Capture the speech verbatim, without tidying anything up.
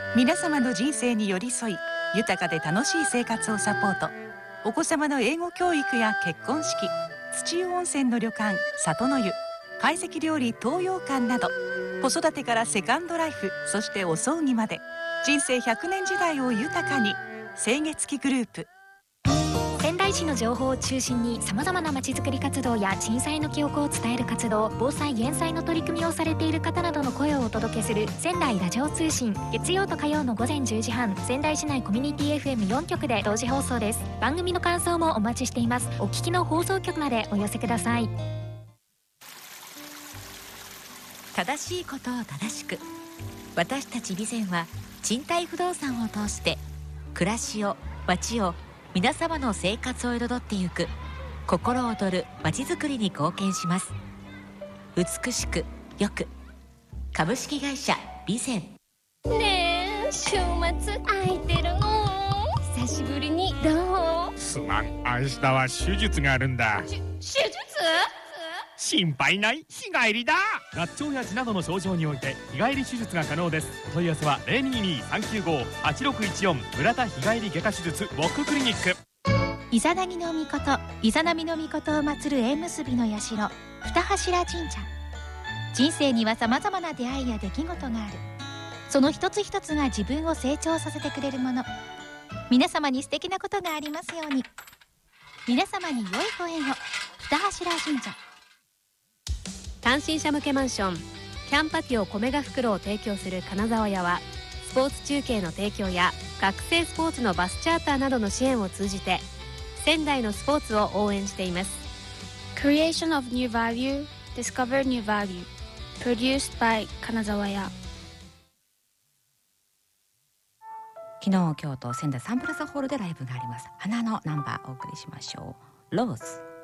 皆様の人生に寄り添い、豊かで楽しい生活をサポート。お子様の英語教育や結婚式、土湯温泉の旅館里の湯、懐石料理東洋館など、子育てからセカンドライフ、そしてお葬儀まで、人生ひゃくねん時代を豊かに。清月グループ。 仙台市の情報を中心にさまざまなまちづくり活動や震災の記憶を伝える活動、防災減災の取り組みをされている方などの声をお届けする仙台ラジオ通信。月曜と火曜のごぜんじゅうじはん、仙台市内コミュニティ エフエムよん 局で同時放送です。番組の感想もお待ちしています。お聞きの放送局までお寄せください。 正しいことを正しく、私たち備前は賃貸不動産を通して暮らしを、街を、皆様の生活を彩ってゆく心躍るまちづくりに貢献します。美しくよく、株式会社備前。 ねえ、週末空いてるの？久しぶりにどう？ すまん、明日は手術があるんだ。 手術？ 心配ない、日帰りだ。 脱腸や痔などの症状において日帰り手術が可能です。お問い合わせは ゼロにーにーさんきゅうごはちろくいちよん 村田日帰り外科手術ウォッククリニック。 イザナギの御事、イザナミの御事を祀る縁結びの社、二柱神社。人生にはさまざまな出会いや出来事がある。その一つ一つが自分を成長させてくれるもの。皆様に素敵なことがありますように。皆様に良いご縁を。二柱神社。 単身者向けマンションキャンパティオコメガ袋を提供する金沢屋は、スポーツ中継の提供や学生スポーツのバスチャーターなどの支援を通じて仙台のスポーツを応援しています。 Creation of New Value, Discover New Value, Produced by 金沢屋。 昨日今日と仙台サンプラザホールでライブがあります。花のナンバーお送りしましょう。ローズ。